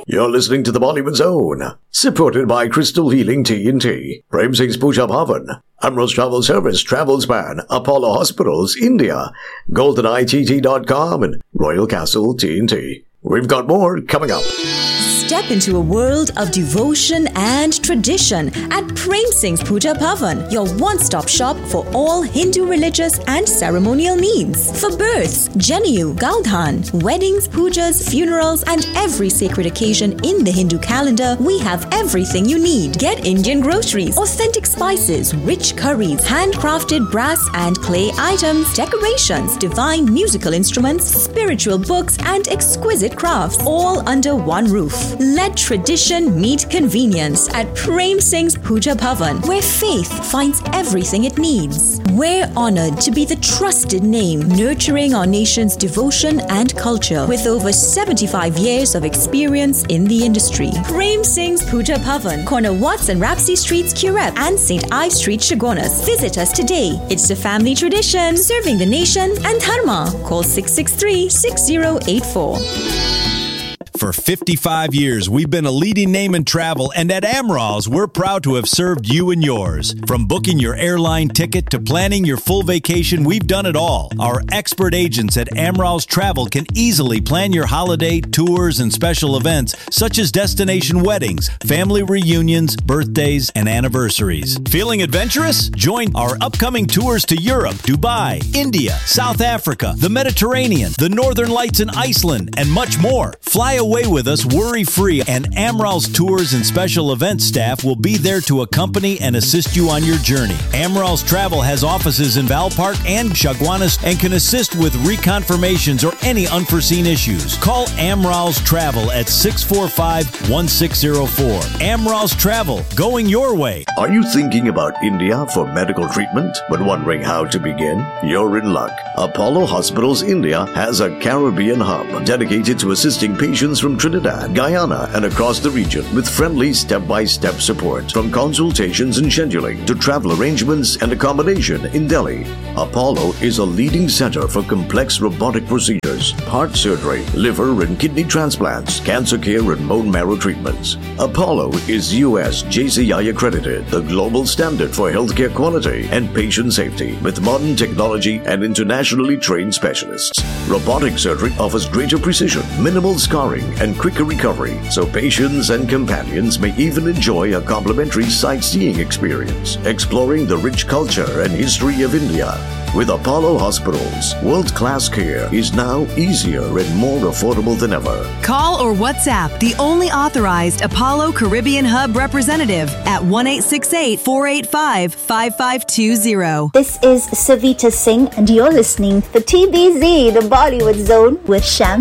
You're listening to the Bollywood Zone, supported by Crystal Healing T&T, Prem Singh's Puja Bhavan, Amro's Travel Service, Travelspan, Apollo Hospitals, India, GoldenEyeTT.com, and Royal Castle T&T. We've got more coming up. Step into a world of devotion and tradition at Prem Singh's Puja Bhavan, your one-stop shop for all Hindu religious and ceremonial needs. For births, Janayu, Gaudhan, weddings, pujas, funerals, and every sacred occasion in the Hindu calendar, we have everything you need. Get Indian groceries, authentic spices, rich curries, handcrafted brass and clay items, decorations, divine musical instruments, spiritual books, and exquisite crafts, all under one roof. Let tradition meet convenience at Prem Singh's Puja Bhavan, where faith finds everything it needs. We're honored to be the trusted name nurturing our nation's devotion and culture with over 75 years of experience in the industry. Prem Singh's Puja Bhavan, corner Watts and Rapsy Streets, Curep, and St. Ives Street, Chagonas. Visit us today. It's a family tradition serving the nation and dharma. Call 663-6084. For 55 years, we've been a leading name in travel, and at Amrals, we're proud to have served you and yours. From booking your airline ticket to planning your full vacation, we've done it all. Our expert agents at Amrals Travel can easily plan your holiday, tours, and special events, such as destination weddings, family reunions, birthdays, and anniversaries. Feeling adventurous? Join our upcoming tours to Europe, Dubai, India, South Africa, the Mediterranean, the Northern Lights in Iceland, and much more. Fly away with us worry-free, and Amral's Tours and Special Events staff will be there to accompany and assist you on your journey. Amral's Travel has offices in Valpark and Chaguanas and can assist with reconfirmations or any unforeseen issues. Call Amral's Travel at 645-1604. Amral's Travel, going your way. Are you thinking about India for medical treatment but wondering how to begin? You're in luck. Apollo Hospitals India has a Caribbean hub dedicated to assisting patients from Trinidad, Guyana, and across the region with friendly step-by-step support. From consultations and scheduling to travel arrangements and accommodation in Delhi, Apollo is a leading center for complex robotic procedures, heart surgery, liver and kidney transplants, cancer care and bone marrow treatments. Apollo is US JCI accredited, the global standard for healthcare quality and patient safety, with modern technology and internationally trained specialists. Robotic surgery offers greater precision, minimal scarring, and quicker recovery, so patients and companions may even enjoy a complimentary sightseeing experience, exploring the rich culture and history of India. With Apollo Hospitals, world-class care is now easier and more affordable than ever. Call or WhatsApp the only authorized Apollo Caribbean Hub representative at 1-868-485-5520. This is Savita Singh, and you're listening to TBZ, the Bollywood Zone with Sham